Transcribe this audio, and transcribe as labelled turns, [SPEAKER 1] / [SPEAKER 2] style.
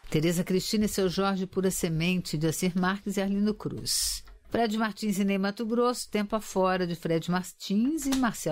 [SPEAKER 1] Tereza Cristina e seu Jorge Pura Semente, de Acir Marques e Arlindo Cruz. Fred Martins e Ney Mato Grosso, Tempo Afora, de Fred Martins e Marcelo